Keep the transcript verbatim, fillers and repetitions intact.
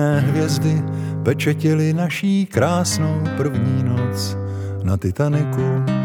hvězdy pečetily naší krásnou první noc na Titaniku.